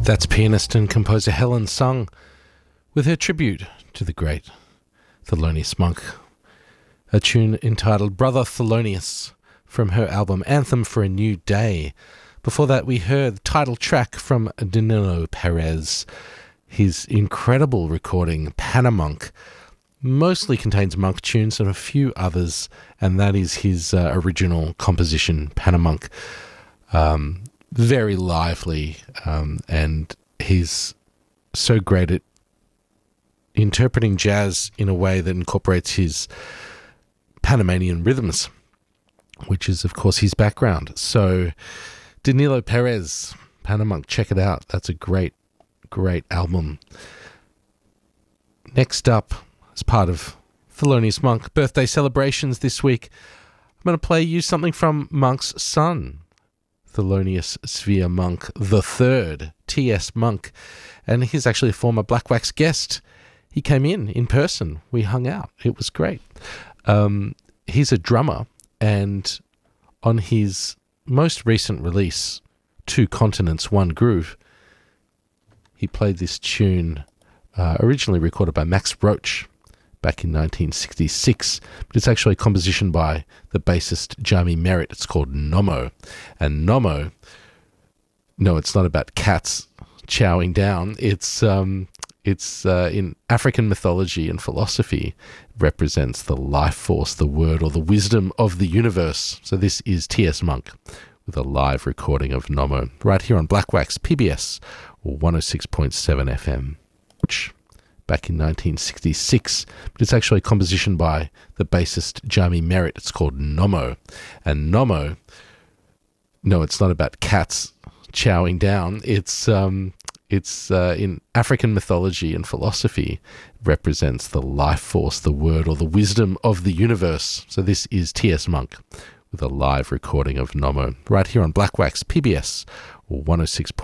That's pianist and composer Helen Sung with her tribute to the great Thelonious Monk, a tune entitled Brother Thelonious from her album Anthem for a New Day. Before that we heard the title track from Danilo Perez. His incredible recording Panamonk mostly contains Monk tunes and a few others, and that is his original composition Panamonk. Very lively, and he's so great at interpreting jazz in a way that incorporates his Panamanian rhythms, which is, of course, his background. So, Danilo Perez, Panamonk, check it out. That's a great, great album. Next up, as part of Thelonious Monk birthday celebrations this week, I'm going to play you something from Monk's son, Thelonious Svea Monk III, T.S. Monk, and he's actually a former Black Wax guest. He came in person. We hung out. It was great. He's a drummer, and on his most recent release, Two Continents, One Groove, he played this tune, originally recorded by Max Roach back in 1966, but it's actually a composition by the bassist Jamie Merritt. It's called Nomo. And Nomo, no, it's not about cats chowing down. It's in African mythology and philosophy, represents the life force, the word, or the wisdom of the universe. So this is T.S. Monk with a live recording of Nomo right here on Black Wax PBS 106.7 FM. Back in 1966, but it's actually a composition by the bassist Jamie Merritt. It's called Nomo. And Nomo, no, it's not about cats chowing down. It's in African mythology and philosophy, represents the life force, the word, or the wisdom of the universe. So this is T.S. Monk with a live recording of Nomo right here on Black Wax PBS 106.7